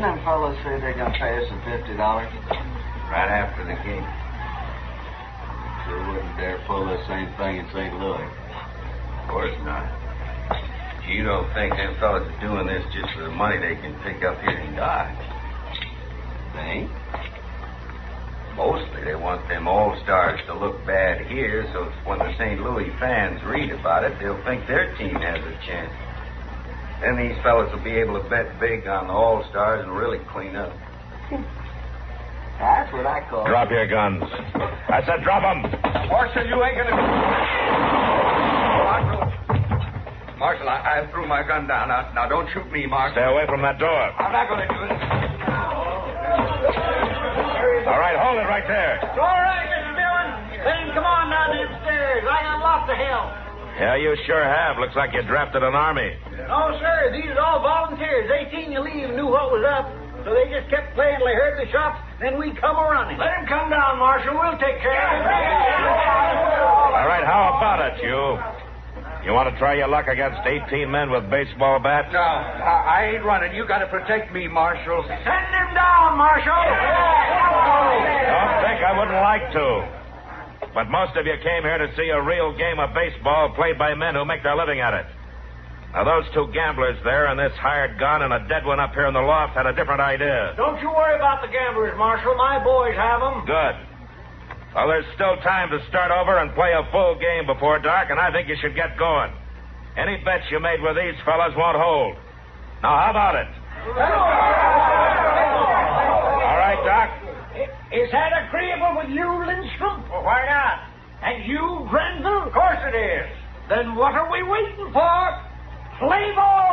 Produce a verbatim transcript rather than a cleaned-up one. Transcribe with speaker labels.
Speaker 1: Didn't them fellows say they're going to pay us some fifty dollars?
Speaker 2: Right after the game.
Speaker 1: Sure wouldn't dare pull the same thing in Saint Louis.
Speaker 2: Of course not. You don't think them fellas are doing this just for the money they can pick up here in Dodge?
Speaker 1: They ain't?
Speaker 2: Mostly they want them All-Stars to look bad here, so when the Saint Louis fans read about it, they'll think their team has a chance. Then these fellas will be able to bet big on the All-Stars and really clean up.
Speaker 1: That's what I call
Speaker 3: Drop your guns. I said drop them.
Speaker 2: Marshal, you ain't gonna... Marshal, Marshal, I, I threw my gun down. Now, now, don't shoot me, Marshal.
Speaker 3: Stay away from that door.
Speaker 2: I'm not gonna do it.
Speaker 3: All right, hold it right there.
Speaker 4: All right, Mister Dillon. Let him come on down them stairs. I got lots of help.
Speaker 3: Yeah, you sure have. Looks like you drafted an army.
Speaker 4: No, sir. These are all volunteers. They seen you leave and knew what was up. So they just kept playing till they heard the shots, then we come a-running. Let him come down, Marshal. We'll take care of him.
Speaker 3: All right, how about it, you? You want to try your luck against eighteen men with baseball bats?
Speaker 2: No, I, I ain't running. You got to protect me, Marshal.
Speaker 4: Send him down, Marshal.
Speaker 3: Don't think I wouldn't like to. But most of you came here to see a real game of baseball played by men who make their living at it. Now, those two gamblers there and this hired gun and a dead one up here in the loft had a different idea.
Speaker 4: Don't you worry about the gamblers, Marshal. My boys have them.
Speaker 3: Good. Well, there's still time to start over and play a full game before dark, and I think you should get going. Any bets you made with these fellas won't hold. Now, how about it? All right, Doc.
Speaker 4: Is that agreeable with you, Lindstrom?
Speaker 2: Well, why not?
Speaker 4: And you, Grenville?
Speaker 2: Of course it is.
Speaker 4: Then what are we waiting for? Play ball!